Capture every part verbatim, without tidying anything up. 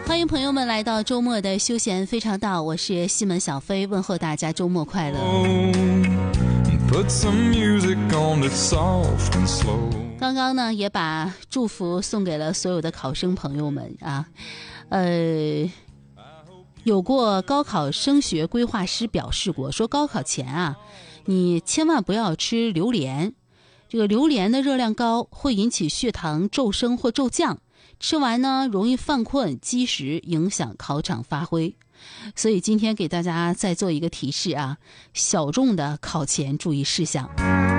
欢迎朋友们来到周末的休闲非常道，我是西门小飞，问候大家周末快乐。刚刚呢也把祝福送给了所有的考生朋友们啊，呃，有过高考升学规划师表示过，说高考前啊，你千万不要吃榴莲，这个榴莲的热量高，会引起血糖骤升或骤降，吃完呢容易犯困积食，影响考场发挥。所以今天给大家再做一个提示啊，小众的考前注意事项。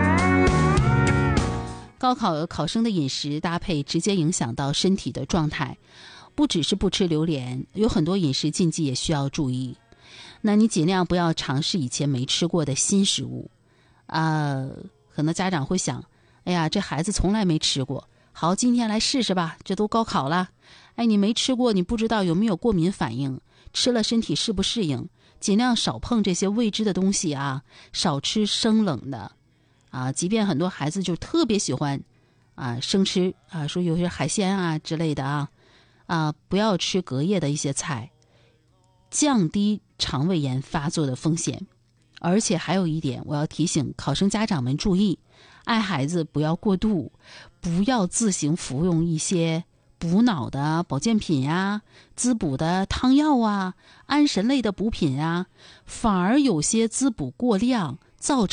高考考生的饮食搭配直接影响到身体的状态，不只是不吃榴莲，有很多饮食禁忌也需要注意。那你尽量不要尝试以前没吃过的新食物啊，可能家长会想，哎呀，这孩子从来没吃过，好，今天来试试吧，这都高考了，哎，你没吃过，你不知道有没有过敏反应，吃了身体适不适应，尽量少碰这些未知的东西啊，少吃生冷的啊，即便很多孩子就特别喜欢啊生吃啊，说有些海鲜啊之类的啊啊，不要吃隔夜的一些菜，降低肠胃炎发作的风险。而且还有一点，我要提醒考生家长们注意，爱孩子不要过度，不要自行服用一些补脑的保健品呀、滋补的汤药啊、安神类的补品啊，反而有些滋补过量造成